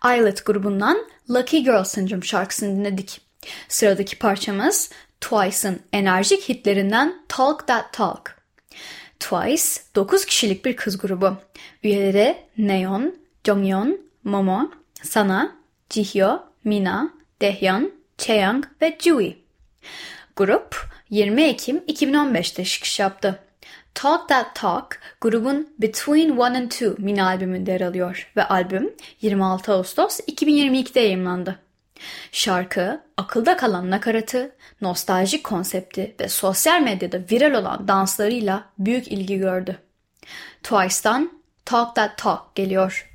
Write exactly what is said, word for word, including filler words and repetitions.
Islet grubundan Lucky Girl Syndrome şarkısını dinledik. Sıradaki parçamız Twice'ın enerjik hitlerinden Talk That Talk. Twice dokuz kişilik bir kız grubu. Üyeleri Nayeon, Jonghyun, Momo, Sana, Jihyo, Mina, Daehyun, Chaeyoung ve Jui. Grup yirmi Ekim iki bin on beşte çıkış yaptı. Talk That Talk grubun Between One and Two mini albümünde yer alıyor ve albüm yirmi altı Ağustos iki bin yirmi ikide yayımlandı. Şarkı, akılda kalan nakaratı, nostaljik konsepti ve sosyal medyada viral olan danslarıyla büyük ilgi gördü. Twice'dan Talk That Talk geliyor.